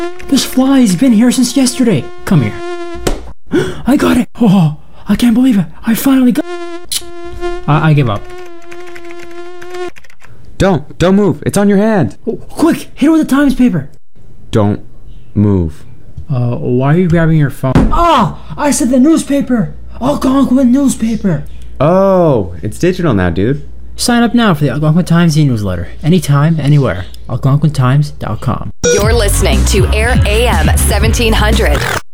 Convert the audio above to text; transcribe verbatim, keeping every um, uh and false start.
This fly's been here since yesterday. Come here. I got it. Oh, I can't believe it. I finally got it. I, I give up. Don't. Don't move. It's on your hand. Oh, quick, hit it with the Times paper. Don't move. Uh, why are you grabbing your phone? Oh, I said the newspaper. Algonquin newspaper. Oh, it's digital now, dude. Sign up now for the Algonquin Times e-newsletter. Anytime, anywhere. algonquin times dot com. You're listening to Air A M seventeen hundred.